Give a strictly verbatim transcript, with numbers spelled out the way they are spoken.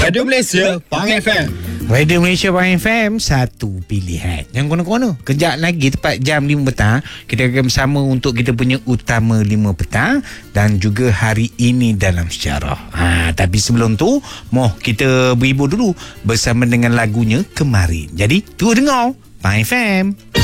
Radio Malaysia Pang F M. Radio Malaysia Pang F M, satu pilihan. Jangan kono-kono. Kejap lagi tepat jam lima petang, kita akan bersama untuk kita punya Utama lima petang dan juga hari ini dalam sejarah. Ha, tapi sebelum tu, moh kita berhibur dulu bersama dengan lagunya Kemarin. Jadi, tu dengar Pang F M.